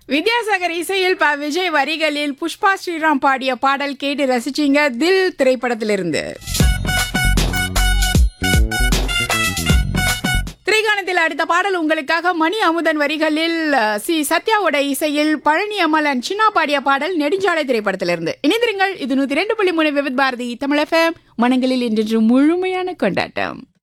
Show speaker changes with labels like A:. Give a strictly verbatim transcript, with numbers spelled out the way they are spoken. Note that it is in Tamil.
A: வித்யாசாகர் இசையில் ப விஜய் வரிகளில் புஷ்பா ஸ்ரீராம் பாடிய பாடல் கேட்டு ரசிச்சீங்க தில் திரைப்படத்திலிருந்து. திரைக்காணத்தில் அடுத்த பாடல் உங்களுக்காக மணி அமுதன் வரிகளில் சி சத்யாவோட இசையில் பழனி அமலன் சின்னா பாடிய பாடல் நெடுஞ்சாலை திரைப்படத்திலிருந்து. இணைந்திருங்கள். இது நூத்தி ரெண்டு புள்ளி மூணு விவித் பாரதி தமிழ் எஃப்எம். மனங்களில் இன்று முழுமையான கொண்டாட்டம்.